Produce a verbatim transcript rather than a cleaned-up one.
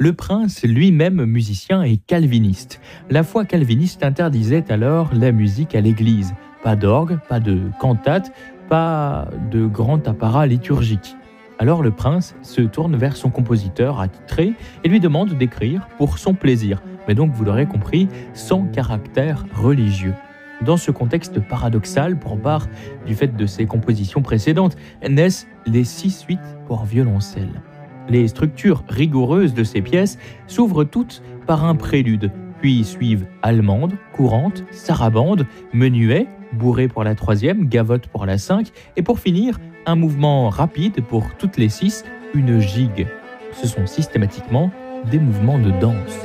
Le prince, lui-même musicien, est calviniste. La foi calviniste interdisait alors la musique à l'église. Pas d'orgue, pas de cantate, pas de grand apparat liturgique. Alors le prince se tourne vers son compositeur attitré et lui demande d'écrire pour son plaisir, mais donc vous l'aurez compris, sans caractère religieux. Dans ce contexte paradoxal, pour part du fait de ses compositions précédentes, naissent les six suites pour violoncelle. Les structures rigoureuses de ces pièces s'ouvrent toutes par un prélude, puis suivent allemande, courante, sarabande, menuet, bourré pour la troisième, gavotte pour la cinq, et pour finir, un mouvement rapide pour toutes les six, une gigue. Ce sont systématiquement des mouvements de danse.